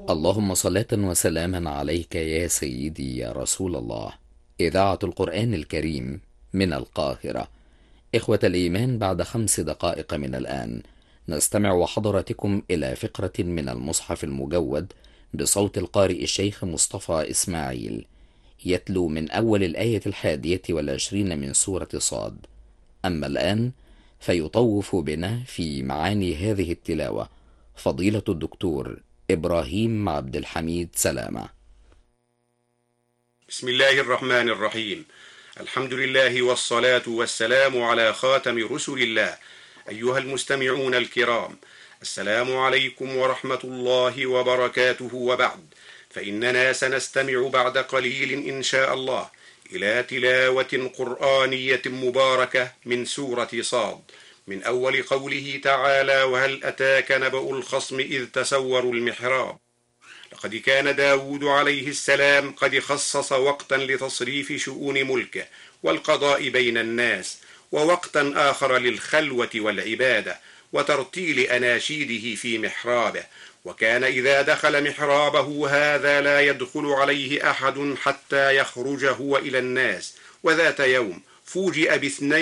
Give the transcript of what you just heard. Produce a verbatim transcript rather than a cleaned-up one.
اللهم صلاة وسلاما عليك يا سيدي يا رسول الله. إذاعة القرآن الكريم من القاهرة. إخوة الإيمان، بعد خمس دقائق من الآن نستمع وحضراتكم إلى فقرة من المصحف المجود بصوت القارئ الشيخ مصطفى إسماعيل، يتلو من أول الآية الحادية والعشرين من سورة صاد. أما الآن فيطوف بنا في معاني هذه التلاوة فضيلة الدكتور إبراهيم عبد الحميد سلامة. بسم الله الرحمن الرحيم. الحمد لله والصلاة والسلام على خاتم رسل الله. أيها المستمعون الكرام، السلام عليكم ورحمة الله وبركاته. وبعد، فإننا سنستمع بعد قليل إن شاء الله إلى تلاوة قرآنية مباركة من سورة صاد، من أول قوله تعالى: وهل أتاك نبأ الخصم إذ تسوروا المحراب. لقد كان داود عليه السلام قد خصص وقتا لتصريف شؤون ملكه والقضاء بين الناس، ووقتا آخر للخلوة والعبادة وترتيل أناشيده في محرابه. وكان إذا دخل محرابه هذا لا يدخل عليه أحد حتى يخرج هو إلى الناس. وذات يوم فوجئ باثنين